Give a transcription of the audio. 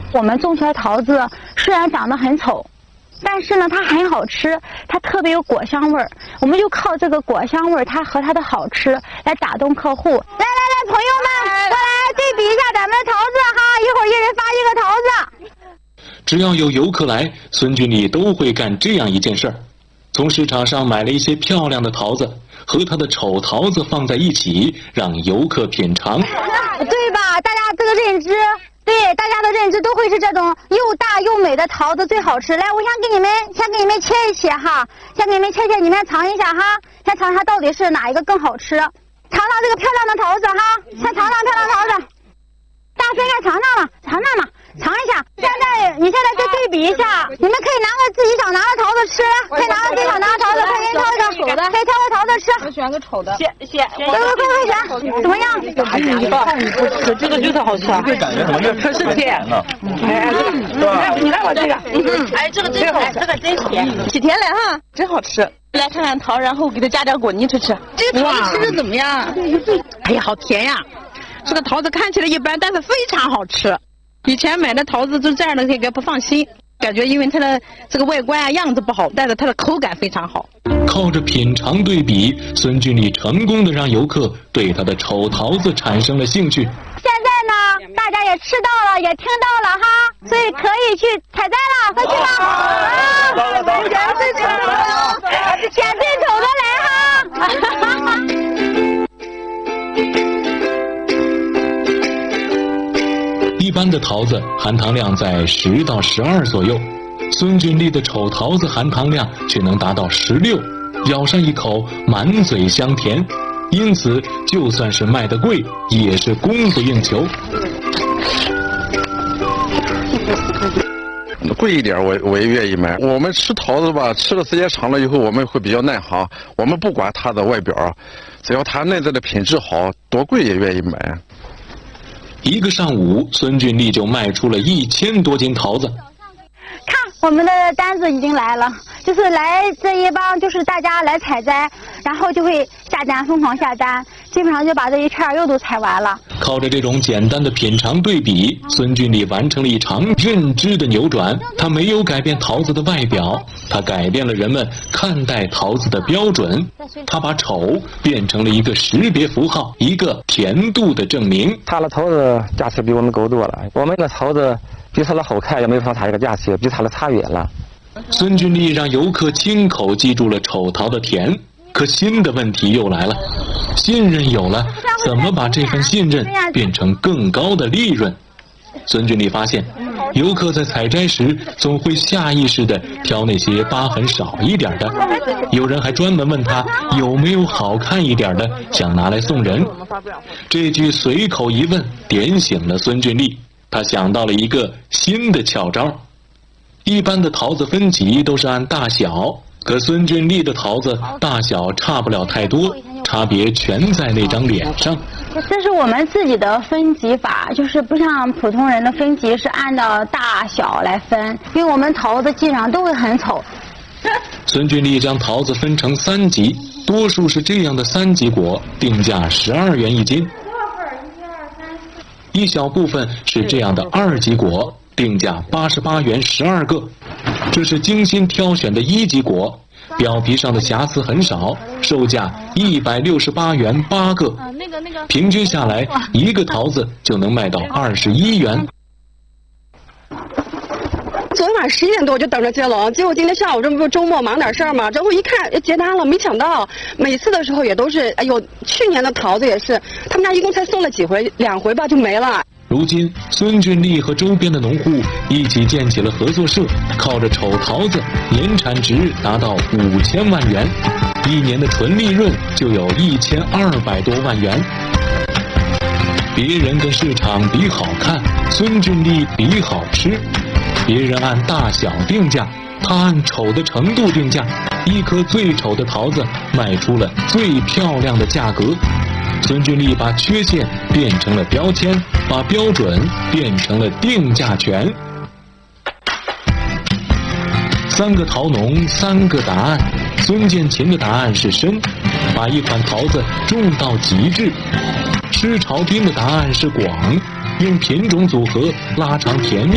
我们种出来桃子虽然长得很丑，但是呢它很好吃，它特别有果香味儿。我们就靠这个果香味儿，它和它的好吃来打动客户。来，朋友们，过来对比一下咱们的桃子哈，一会儿一人发一个桃子。 只要有游客来，孙俊丽都会干这样一件事儿：从市场上买了一些漂亮的桃子，和他的丑桃子放在一起，让游客品尝。 对吧？大家这个认知，对大家的认知都会是这种又大又美的桃子最好吃。来，我先给你们切一切哈，先给你们切，你们尝一下哈，先尝尝到底是哪一个更好吃。尝尝这个漂亮的桃子哈，先尝尝漂亮桃子。大声点尝一下。你现在再对比一下，你们可以拿个自己想拿的桃子吃，可以拿个自己想拿的桃子，可以挑一个，可以挑个桃子吃。 我选个丑的。 快选，怎么样？ 这个就是好吃啊！ 感觉怎么可是甜呢？你看我这个，这个真好吃，这个真甜，起甜来哈，真好吃。来看看桃，然后给它加点果泥吃吃。这个桃子吃着怎么样？哎呀，好甜呀！这个桃子看起来一般，但是非常好吃。以前买的桃子就这样的，这个不放心，感觉因为它的这个外观啊样子不好，但是它的口感非常好。 靠着品尝对比，孙俊丽成功的让游客对他的丑桃子产生了兴趣。 现在呢，大家也吃到了，也听到了哈，所以可以去采摘了，快去吧！选最丑的来哈！ 一般的桃子含糖量在10到12左右，孙俊丽的丑桃子含糖量却能达到16，咬上一口满嘴香甜，因此就算是卖得贵，也是供不应求。 贵一点我也愿意买。我们吃桃子吧，吃的时间长了以后，我们会比较耐行。我们不管它的外表，只要它内在的品质好，多贵也愿意买。 一个上午，孙俊丽就卖出了1000多斤桃子。 看，我们的单子已经来了，就是来这一帮，就是大家来采摘，然后就会下单，疯狂下单，基本上就把这一片又都采完了。 靠着这种简单的品尝对比，孙俊丽完成了一场认知的扭转。他没有改变桃子的外表，他改变了人们看待桃子的标准。他把丑变成了一个识别符号，一个甜度的证明。 他的桃子价钱比我们高多了，我们的桃子比它的好看，也没说它这个价钱比它的差远了。 孙俊丽让游客亲口记住了丑桃的甜。可新的问题又来了，信任有了，怎么把这份信任变成更高的利润？孙俊丽发现，游客在采摘时总会下意识地挑那些疤痕少一点的，有人还专门问他有没有好看一点的，想拿来送人。这句随口一问点醒了孙俊丽，他想到了一个新的巧招。一般的桃子分级都是按大小，可孙俊丽的桃子大小差不了太多，差别全在那张脸上。 这是我们自己的分级法，就是不像普通人的分级是按照大小来分，因为我们桃子基本上都会很丑。 孙俊丽将桃子分成3级，多数是这样的3级果，定价12元一斤；一小部分是这样的2级果，定价88元12个。这是精心挑选的1级果，表皮上的瑕疵很少，售价168元8个，平均下来一个桃子就能卖到21元。 昨天晚上11点多我就等着接龙，结果今天下午这不周末忙点事儿嘛，然后一看接单了，没想到每次的时候也都是，哎呦，去年的桃子也是，他们家一共才送了几回，2回吧就没了。 如今，孙俊丽和周边的农户一起建起了合作社，靠着丑桃子，年产值达到5000万元，1年的纯利润就有1200多万元。别人跟市场比好看，孙俊丽比好吃。别人按大小定价，他按丑的程度定价。一颗最丑的桃子卖出了最漂亮的价格。孙俊丽把缺陷变成了标签，把标准变成了定价权。3个桃农，3个答案。孙建琴的答案是深，把一款桃子种到极致。施朝斌的答案是广，用品种组合拉长甜蜜。